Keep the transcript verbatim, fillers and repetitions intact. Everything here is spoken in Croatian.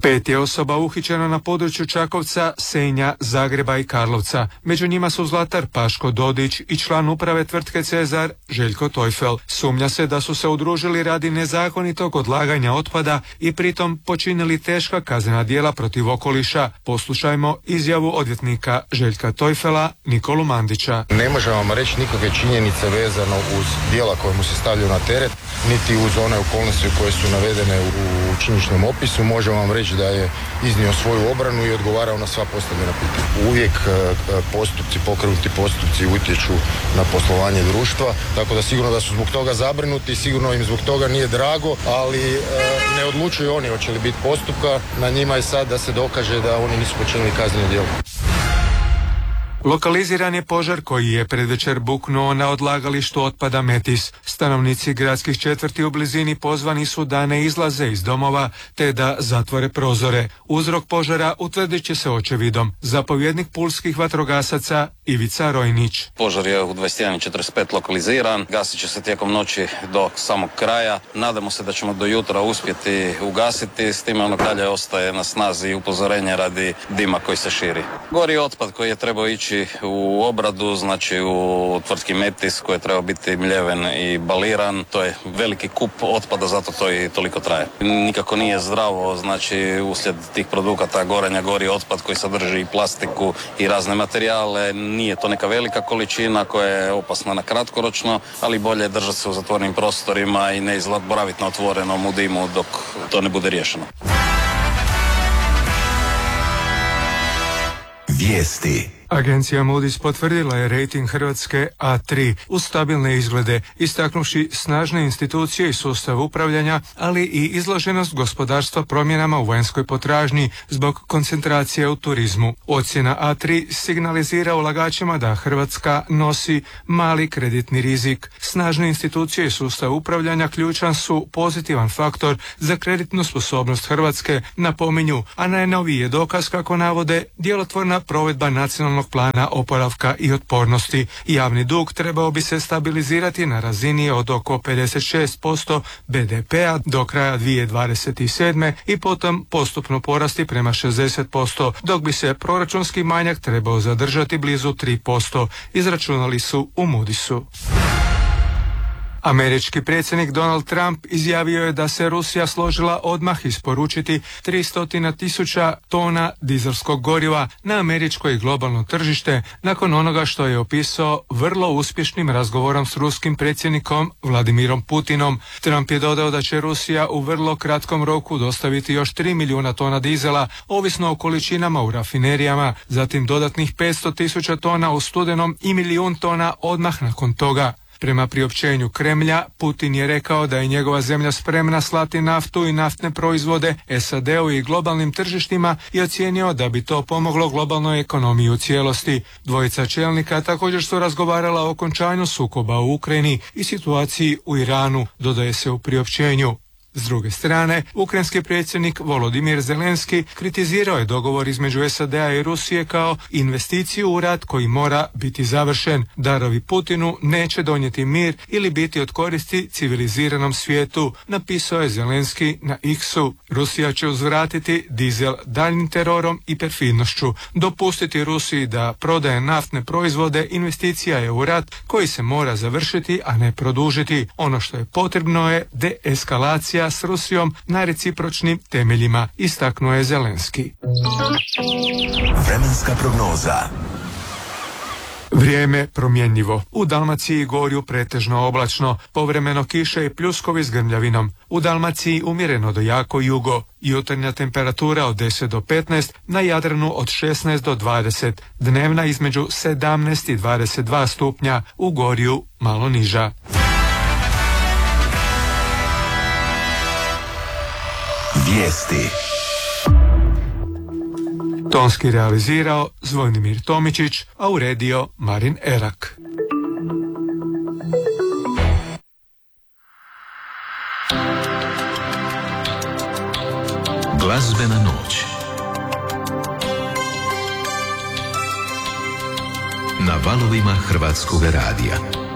Pet je osoba uhićeno na području Čakovca, Senja, Zagreba i Karlovca. Među njima su zlatar Paško Dodić i član uprave tvrtke Cezar Željko Tojfel. Sumnja se da su se udružili radi nezakonitog odlaganja otpada i pritom počinili teška kaznena djela protiv okoliša. Poslušajmo izjavu odvjetnika Željka Tojfela, Nikolu Mandića. Ne možemo vam reći nikakve činjenice vezano uz djela koje mu se stavljaju na teret, niti uz one okolnosti koje su navedene u činjeničnom opisu. Možemo vam reći da je iznio svoju obranu i odgovarao na sva postavljena pitanja. Uvijek postupci, pokrenuti postupci utječu na poslovanje društva, tako da sigurno da su zbog toga zabrinuti, sigurno im zbog toga nije drago, ali ne odlučuju oni hoće li biti postupka. Na njima je sad da se dokaže da oni nisu počinili kazneno djelo. Lokaliziran je požar koji je predvečer buknuo na odlagalištu otpada Metis. Stanovnici gradskih četvrti u blizini pozvani su da ne izlaze iz domova te da zatvore prozore. Uzrok požara utvrdit će se očevidom. Zapovjednik pulskih vatrogasaca Ivica Rojnić. Požar je u dvadeset jedan i četrdeset pet lokaliziran. Gasit će se tijekom noći do samog kraja. Nadamo se da ćemo do jutra uspjeti ugasiti. S time ono dalje ostaje na snazi upozorenje radi dima koji se širi. Gori otpad koji je trebao ići u obradu, znači u tvrtki Metis koji je trebao biti mljeven i baliran. To je veliki kup otpada, zato to i toliko traje. Nikako nije zdravo, znači uslijed tih produkata gorenja gori otpad koji sadrži i plastiku i razne materijale. Nije to neka velika količina koja je opasna na kratkoročno, ali bolje je držati se u zatvorenim prostorima i ne boraviti na otvorenom u dimu dok to ne bude riješeno. Vijesti. Agencija Moody's potvrdila je rejting Hrvatske A tri uz stabilne izglede, istaknuši snažne institucije i sustav upravljanja, ali i izloženost gospodarstva promjenama u vanjskoj potražnji zbog koncentracije u turizmu. Ocjena A tri signalizira ulagačima da Hrvatska nosi mali kreditni rizik. Snažne institucije i sustav upravljanja ključan su pozitivan faktor za kreditnu sposobnost Hrvatske, napominju, a najnoviji je dokaz, kako navode, djelotvorna provedba nacionalnog plana oporavka i otpornosti. Javni dug trebao bi se stabilizirati na razini od oko pedeset šest posto be de pea do kraja dvije tisuće dvadeset sedme i potom postupno porasti prema šezdeset posto, dok bi se proračunski manjak trebao zadržati blizu tri posto, izračunali su u Moody'su. Američki predsjednik Donald Trump izjavio je da se Rusija složila odmah isporučiti tristo tisuća tona dizelskog goriva na američko i globalno tržište nakon onoga što je opisao vrlo uspješnim razgovorom s ruskim predsjednikom Vladimirom Putinom. Trump je dodao da će Rusija u vrlo kratkom roku dostaviti još tri milijuna tona dizela, ovisno o količinama u rafinerijama, zatim dodatnih petsto tisuća tona u studenom i milijun tona odmah nakon toga. Prema priopćenju Kremlja, Putin je rekao da je njegova zemlja spremna slati naftu i naftne proizvode es a de u i globalnim tržištima i ocijenio da bi to pomoglo globalnoj ekonomiji u cijelosti. Dvojica čelnika također su razgovarala o okončanju sukoba u Ukrajini i situaciji u Iranu, dodaje se u priopćenju. S druge strane, ukrajinski predsjednik Volodimir Zelenski kritizirao je dogovor između es a de a i Rusije kao investiciju u rat koji mora biti završen. Darovi Putinu neće donijeti mir ili biti od koristi civiliziranom svijetu, napisao je Zelenski na X-u. Rusija će uzvratiti dizel daljnim terorom i perfidnošću. Dopustiti Rusiji da prodaje naftne proizvode investicija je u rat koji se mora završiti, a ne produžiti. Ono što je potrebno je deeskalacija s Rusijom na recipročnim temeljima, istaknuo je Zelenski. Vremenska prognoza. Vrijeme promjenjivo. U Dalmaciji i Gorju pretežno oblačno, povremeno kiše i pljuskovi s grmljavinom. U Dalmaciji umjereno do jako jugo. Jutarnja temperatura od deset do petnaest, na Jadranu od šesnaest do dvadeset. Dnevna između sedamnaest i dvadeset dva stupnja, u Gorju malo niža. Vijesti. Tonski realizirao Zvonimir Tomičić, a uredio Marin Erak. Glazbena noć. Na valovima Hrvatskog radija.